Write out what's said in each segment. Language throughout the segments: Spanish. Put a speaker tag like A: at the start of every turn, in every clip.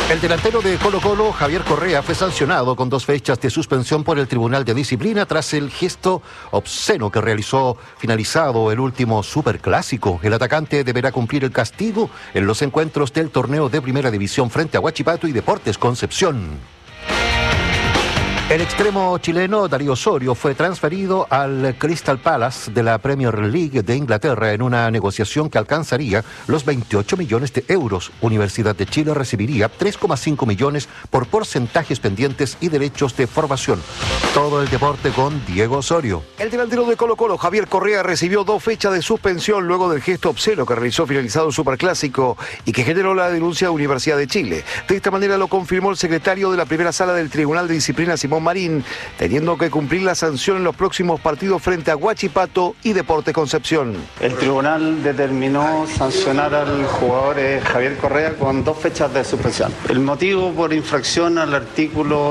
A: El delantero de Colo-Colo, Javier Correa, fue sancionado con 2 fechas de suspensión por el Tribunal de Disciplina tras el gesto obsceno que realizó finalizado el último superclásico. El atacante deberá cumplir el castigo en los encuentros del torneo de Primera División frente a Huachipato y Deportes Concepción. El extremo chileno Darío Osorio fue transferido al Crystal Palace de la Premier League de Inglaterra en una negociación que alcanzaría los 28 millones de euros. Universidad de Chile recibiría 3,5 millones por porcentajes pendientes y derechos de formación. Todo el deporte con Diego Osorio.
B: El delantero de Colo-Colo, Javier Correa, recibió 2 fechas de suspensión luego del gesto obsceno que realizó finalizado el superclásico y que generó la denuncia de Universidad de Chile. De esta manera lo confirmó el secretario de la primera sala del Tribunal de Disciplina, Simón Marín, teniendo que cumplir la sanción en los próximos partidos frente a Huachipato y Deportes Concepción.
C: El tribunal determinó sancionar al jugador Javier Correa con 2 fechas de suspensión. El motivo por infracción al artículo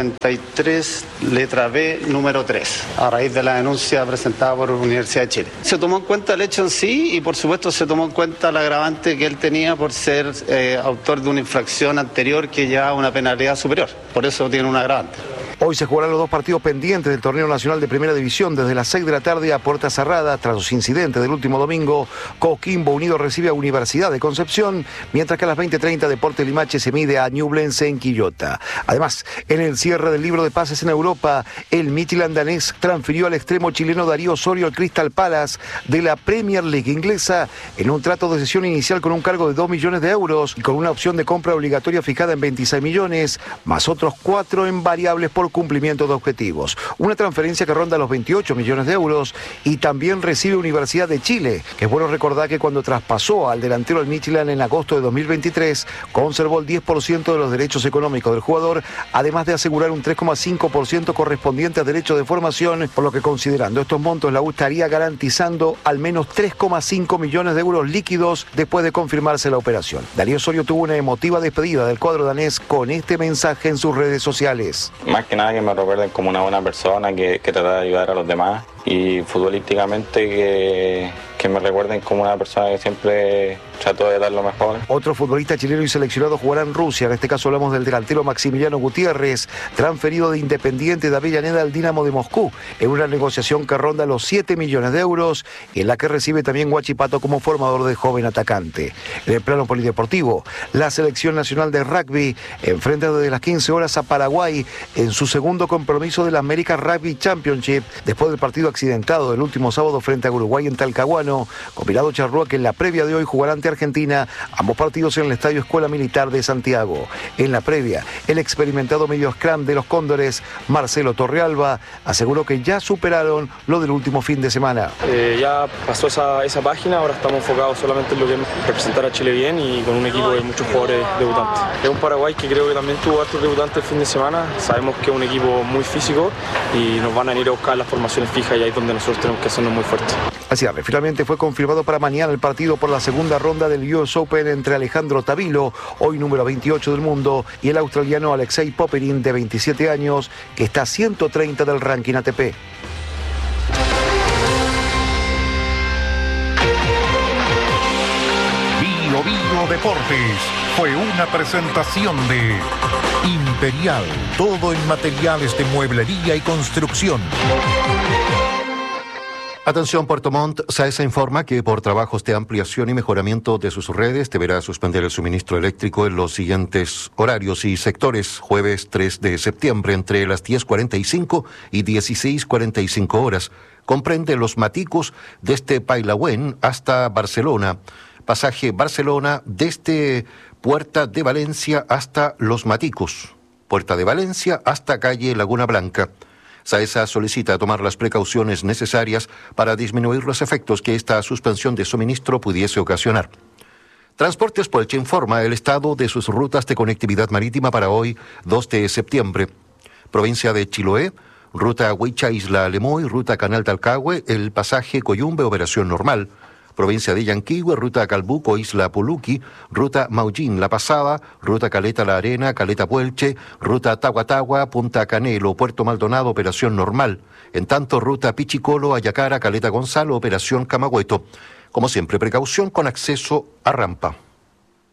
C: 63, letra B, número 3, a raíz de la denuncia presentada por Universidad de Chile. Se tomó en cuenta el hecho en sí y por supuesto se tomó en cuenta el agravante que él tenía por ser autor de una infracción anterior que lleva una penalidad superior. Por eso tiene un agravante.
B: Hoy se jugarán los 2 partidos pendientes del Torneo Nacional de Primera División desde las 6 de la tarde a puerta cerrada. Tras los incidentes del último domingo, Coquimbo Unido recibe a Universidad de Concepción, mientras que a las 20:30 Deportes Limache se mide a Ñublense en Quillota. Además, en el cierre del libro de pases en Europa, el Midtjylland danés transfirió al extremo chileno Darío Osorio al Crystal Palace de la Premier League inglesa en un trato de cesión inicial con un cargo de 2 millones de euros y con una opción de compra obligatoria fijada en 26 millones, más otros 4 en variables por cumplimiento de objetivos. Una transferencia que ronda los 28 millones de euros y también recibe Universidad de Chile, que es bueno recordar que cuando traspasó al delantero del Midtjylland en agosto de 2023, conservó el 10% de los derechos económicos del jugador, además de asegurar un 3,5% correspondiente a derechos de formación, por lo que considerando estos montos, la U estaría garantizando al menos 3,5 millones de euros líquidos después de confirmarse la operación. Darío Osorio tuvo una emotiva despedida del cuadro danés con este mensaje en sus redes sociales.
D: Más que nada que me recuerden como una buena persona que trata de ayudar a los demás y futbolísticamente que me recuerden como una persona que siempre trató de dar lo mejor.
B: Otro futbolista chileno y seleccionado jugará en Rusia. En este caso hablamos del delantero Maximiliano Gutiérrez, transferido de Independiente de Avellaneda al Dinamo de Moscú, en una negociación que ronda los 7 millones de euros y en la que recibe también Huachipato como formador de joven atacante. En el plano polideportivo, la selección nacional de rugby enfrenta desde las 15 horas a Paraguay en su segundo compromiso de la American Rugby Championship, después del partido accidentado del último sábado frente a Uruguay en Talcahuano. Combinado Charrúa, que en la previa de hoy jugará ante Argentina, ambos partidos en el Estadio Escuela Militar de Santiago. En la previa, el experimentado medio scrum de los Cóndores, Marcelo Torrealba, aseguró que ya superaron lo del último fin de semana.
E: Ya pasó esa página, ahora estamos enfocados solamente en lo que es representar a Chile bien y con un equipo de muchos jugadores debutantes. Es un Paraguay que creo que también tuvo hartos debutantes el fin de semana, sabemos que es un equipo muy físico y nos van a ir a buscar las formaciones fijas y ahí es donde nosotros tenemos que hacernos muy fuertes.
B: Así es, finalmente fue confirmado para mañana el partido por la segunda ronda del US Open entre Alejandro Tavilo, hoy número 28 del mundo, y el australiano Alexei Popyrin, de 27 años, que está a 130 del ranking ATP.
F: Bio Deportes fue una presentación de Imperial, todo en materiales de mueblería y construcción.
A: Atención Puerto Montt, SAESA informa que por trabajos de ampliación y mejoramiento de sus redes deberá suspender el suministro eléctrico en los siguientes horarios y sectores. Jueves 3 de septiembre entre las 10:45 y 16:45 horas. Comprende los Maticos desde Pailahuen hasta Barcelona. Pasaje Barcelona desde Puerta de Valencia hasta Los Maticos. Puerta de Valencia hasta calle Laguna Blanca. SAESA solicita tomar las precauciones necesarias para disminuir los efectos que esta suspensión de suministro pudiese ocasionar. Transportes Puelche informa el estado de sus rutas de conectividad marítima para hoy, 2 de septiembre. Provincia de Chiloé, ruta Huicha Isla Lemoy, ruta Canal Talcahué, el pasaje Coyumbe, operación normal. Provincia de Yanquihue, ruta Calbuco, Isla Puluqui, ruta Maullín, La Pasada, ruta Caleta La Arena, Caleta Puelche, ruta Tahuatahua, Punta Canelo, Puerto Maldonado, operación normal. En tanto, ruta Pichicolo, Ayacara, Caleta Gonzalo, operación Camagüeto. Como siempre, precaución con acceso a rampa.